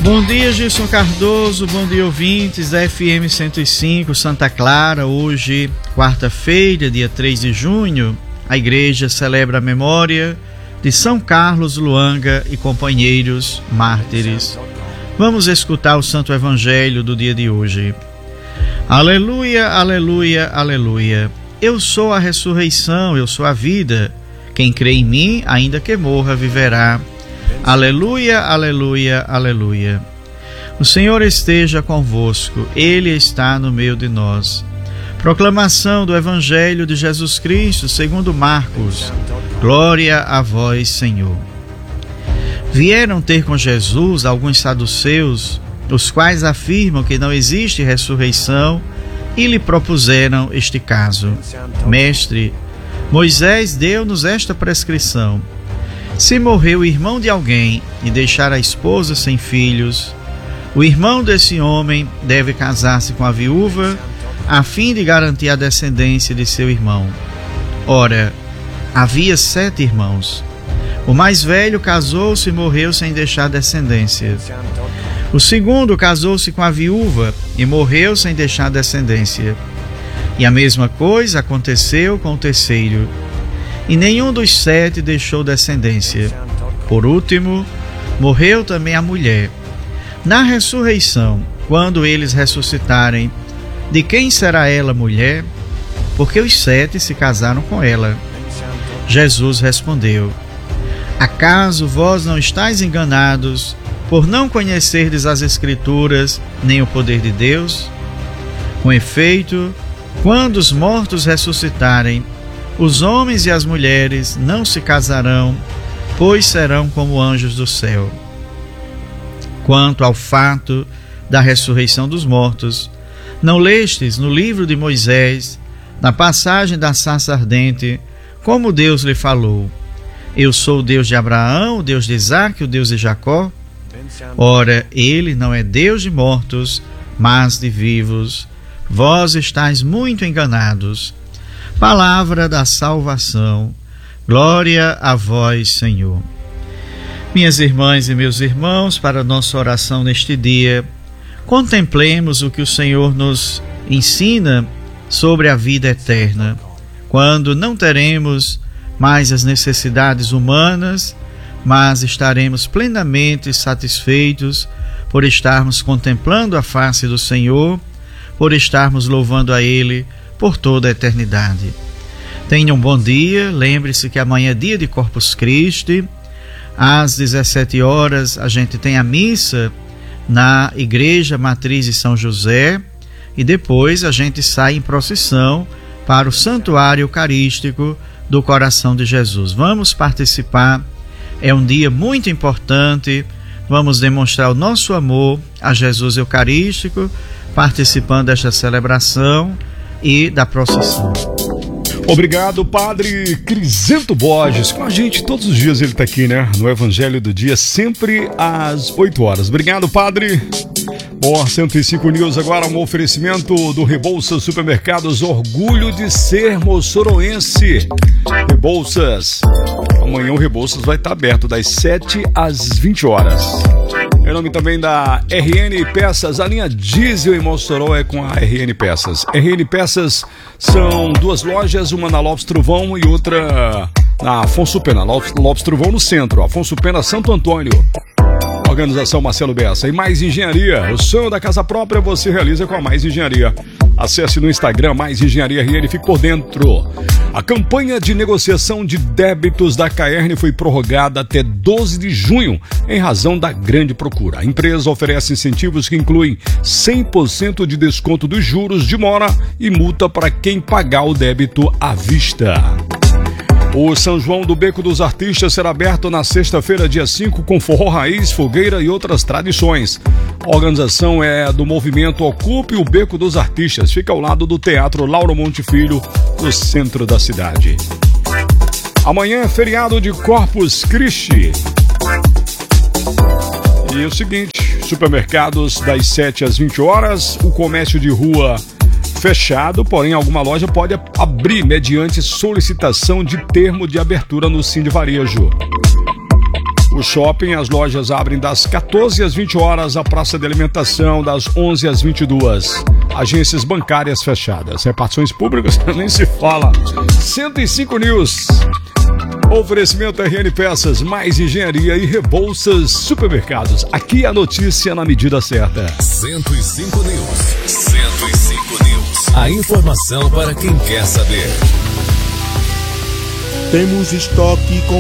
Bom dia, Gilson Cardoso, bom dia, ouvintes da FM 105 Santa Clara. Hoje, quarta-feira, dia 3 de junho, a igreja celebra a memória de São Carlos Luanga e companheiros mártires. Vamos escutar o Santo Evangelho do dia de hoje. Aleluia, aleluia, aleluia. Eu sou a ressurreição, eu sou a vida. Quem crê em mim, ainda que morra, viverá. Aleluia, aleluia, aleluia. O Senhor esteja convosco, Ele está no meio de nós. Proclamação do Evangelho de Jesus Cristo segundo Marcos. Glória a vós, Senhor. Vieram ter com Jesus alguns saduceus, os quais afirmam que não existe ressurreição, e lhe propuseram este caso. Mestre, Moisés deu-nos esta prescrição: se morreu o irmão de alguém e deixar a esposa sem filhos, o irmão desse homem deve casar-se com a viúva, a fim de garantir a descendência de seu irmão. Ora, havia 7 irmãos. O mais velho casou-se e morreu sem deixar descendência. O segundo casou-se com a viúva e morreu sem deixar descendência. E a mesma coisa aconteceu com o terceiro. E nenhum dos 7 deixou descendência. Por último, morreu também a mulher. Na ressurreição, quando eles ressuscitarem, de quem será ela mulher? Porque os 7 se casaram com ela. Jesus respondeu: acaso vós não estáis enganados por não conhecerdes as Escrituras nem o poder de Deus? Com efeito, quando os mortos ressuscitarem, os homens e as mulheres não se casarão, pois serão como anjos do céu. Quanto ao fato da ressurreição dos mortos, não lestes no livro de Moisés, na passagem da sarça ardente, como Deus lhe falou: eu sou o Deus de Abraão, o Deus de Isaque, o Deus de Jacó? Ora, ele não é Deus de mortos, mas de vivos. Vós estáis muito enganados. Palavra da salvação. Glória a vós, Senhor. Minhas irmãs e meus irmãos, para nossa oração neste dia, contemplemos o que o Senhor nos ensina sobre a vida eterna, quando não teremos mais as necessidades humanas, mas estaremos plenamente satisfeitos por estarmos contemplando a face do Senhor, por estarmos louvando a Ele por toda a eternidade. Tenha um bom dia. Lembre-se que amanhã é dia de Corpus Christi. Às 17 horas a gente tem a missa na Igreja Matriz de São José e depois a gente sai em procissão para o Santuário Eucarístico do Coração de Jesus. Vamos participar. É um dia muito importante. Vamos demonstrar o nosso amor a Jesus Eucarístico participando desta celebração e da procissão. Obrigado, Padre Crisento Borges. Com a gente todos os dias ele está aqui, né? No Evangelho do Dia, sempre às 8 horas. Obrigado, Padre. Bom, 105 News agora, um oferecimento do Rebouças Supermercados, orgulho de ser moçoroense. Rebouças. Amanhã o Rebouças vai estar aberto das 7 às 20 horas. Em nome também da RN Peças, a linha diesel em Mossoró é com a RN Peças. RN Peças são 2 lojas, uma na Lopes Trovão e outra na Afonso Pena. Lopes Trovão no centro, Afonso Pena, Santo Antônio. Organização Marcelo Bessa. E Mais Engenharia, o sonho da casa própria você realiza com a Mais Engenharia. Acesse no Instagram Mais Engenharia RN e fique por dentro. A campanha de negociação de débitos da Caerne foi prorrogada até 12 de junho, em razão da grande procura. A empresa oferece incentivos que incluem 100% de desconto dos juros de mora e multa para quem pagar o débito à vista. O São João do Beco dos Artistas será aberto na sexta-feira, dia 5, com forró raiz, fogueira e outras tradições. A organização é do movimento Ocupe o Beco dos Artistas. Fica ao lado do Teatro Lauro Monte Filho, no centro da cidade. Amanhã é feriado de Corpus Christi. E é o seguinte, supermercados das 7 às 20 horas, o comércio de rua fechado, porém alguma loja pode abrir mediante solicitação de termo de abertura no Sim de Varejo. O shopping, as lojas abrem das 14 às 20 horas, a praça de alimentação das 11 às 22. Agências bancárias fechadas. Repartições públicas nem se fala. 105 News. Oferecimento RN Peças, mais engenharia e Rebouças Supermercados. Aqui a notícia na medida certa. 105 News. 105 News. A informação para quem quer saber. Temos estoque com